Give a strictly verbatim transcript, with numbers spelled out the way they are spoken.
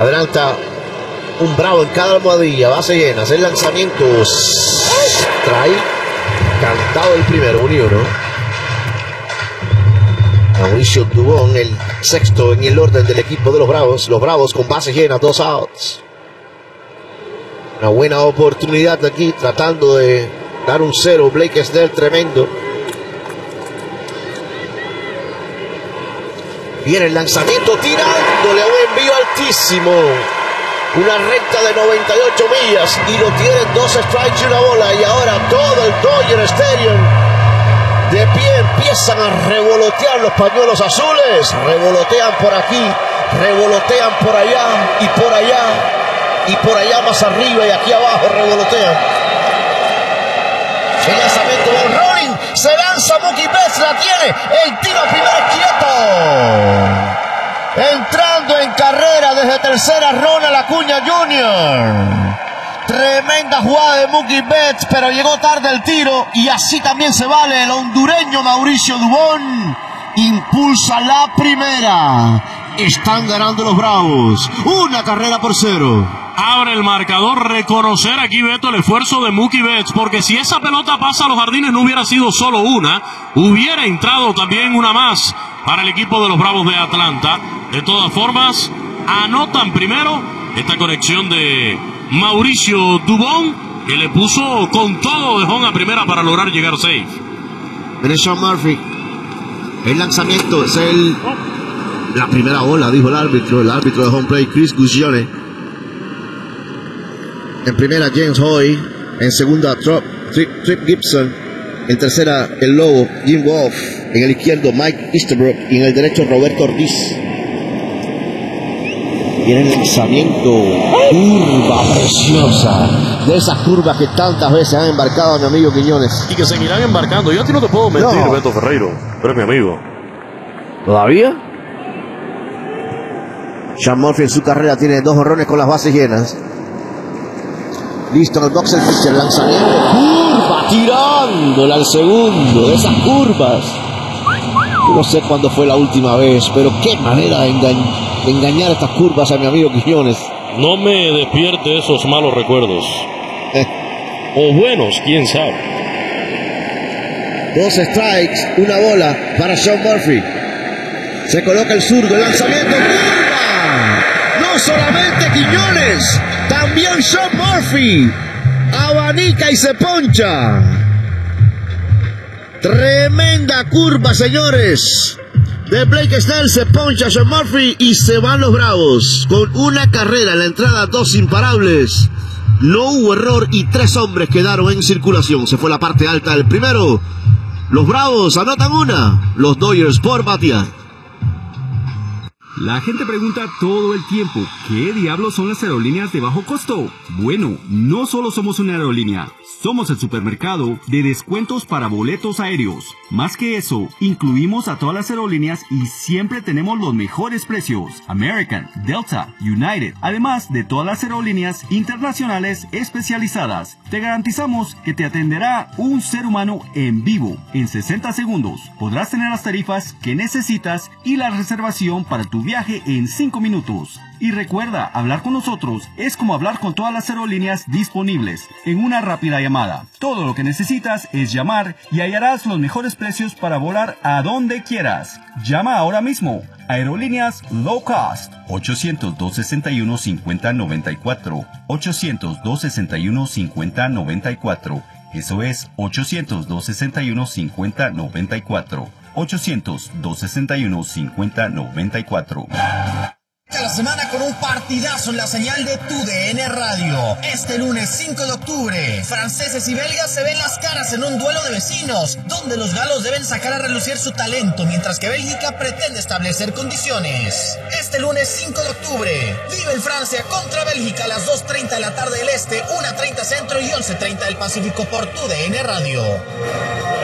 Adelanta un Bravo en cada almohadilla, base llena, el lanzamiento, trae cantado el primero, uno y uno. Mauricio Dubón, el sexto en el orden del equipo de los Bravos. Los Bravos con base llena, dos outs. Una buena oportunidad aquí, tratando de dar un cero. Blake Snell, tremendo. Viene el lanzamiento, tirándole a un envío altísimo. Una recta de noventa y ocho millas y lo tienen dos strikes y una bola. Y ahora todo el Dodger Stadium de pie empiezan a revolotear los pañuelos azules. Revolotean por aquí, revolotean por allá y por allá y por allá más arriba y aquí abajo revolotean. El lanzamiento de Rolling, se lanza Mookie Betts, la tiene, el tiro primero quieto. Entrando en carrera desde tercera, Ronald Acuña junior Tremenda jugada de Mookie Betts, pero llegó tarde el tiro y así también se vale. El hondureño Mauricio Dubón impulsa la primera. Están ganando los Bravos, una carrera por cero. Abre el marcador. Reconocer aquí, Beto, el esfuerzo de Mookie Betts, porque si esa pelota pasa a los jardines no hubiera sido solo una, hubiera entrado también una más para el equipo de los Bravos de Atlanta. De todas formas, anotan primero esta conexión de Mauricio Dubón, que le puso con todo de home a primera para lograr llegar safe. Viene Sean Murphy. El lanzamiento es el... la primera bola, dijo el árbitro, el árbitro de home play, Chris Guccione. En primera, James Hoy. En segunda, Trip, Trip, Trip Gibson. En tercera, el Lobo, Jim Wolf. En el izquierdo, Mike Easterbrook. Y en el derecho, Roberto Ortiz. Viene el lanzamiento. Curva preciosa. De esas curvas que tantas veces han embarcado a mi amigo Quiñones. Y que seguirán embarcando. Yo a ti no te puedo mentir, no. Beto Ferreiro, pero es mi amigo. ¿Todavía? Sean Murphy en su carrera tiene dos jonrones con las bases llenas. Listo en el box el pitcher, lanzamiento. Curva, tirándola al segundo. De esas curvas. Yo no sé cuándo fue la última vez, pero qué manera de, enga de engañar estas curvas a mi amigo Quiñones. No me despierte esos malos recuerdos. Eh. O buenos, quién sabe. Dos strikes, una bola para Sean Murphy. Se coloca el zurdo, el lanzamiento. ¡Curva! No solamente Quiñones, también Sean Murphy. Abanica y se poncha. Tremenda curva, señores. De Blake Snell, se poncha Sean Murphy y se van los Bravos. Con una carrera en la entrada, dos imparables. No hubo error y tres hombres quedaron en circulación. Se fue la parte alta del primero. Los Bravos anotan una. Los Dodgers por batear. La gente pregunta todo el tiempo, ¿qué diablos son las aerolíneas de bajo costo? Bueno, no solo somos una aerolínea, somos el supermercado de descuentos para boletos aéreos. Más que eso, incluimos a todas las aerolíneas y siempre tenemos los mejores precios. American, Delta, United, además de todas las aerolíneas internacionales especializadas. Te garantizamos que te atenderá un ser humano en vivo. En sesenta segundos podrás tener las tarifas que necesitas y la reservación para tu viaje en cinco minutos. Y recuerda, hablar con nosotros es como hablar con todas las aerolíneas disponibles en una rápida llamada. Todo lo que necesitas es llamar y hallarás los mejores precios para volar a donde quieras. Llama ahora mismo. Aerolíneas Low Cost. ochocientos, dos sesenta y uno, cincuenta noventa y cuatro. ochocientos, dos sesenta y uno, cincuenta noventa y cuatro. Eso es ochocientos, dos sesenta y uno, cincuenta noventa y cuatro. ochocientos, dos sesenta y uno, cincuenta noventa y cuatro. La semana con un partidazo en la señal de tu D N Radio. Este lunes cinco de octubre, franceses y belgas se ven las caras en un duelo de vecinos, donde los galos deben sacar a relucir su talento, mientras que Bélgica pretende establecer condiciones. Este lunes cinco de octubre, vive el Francia contra Bélgica a las dos treinta de la tarde del Este, una treinta Centro y once treinta del Pacífico por tu D N Radio.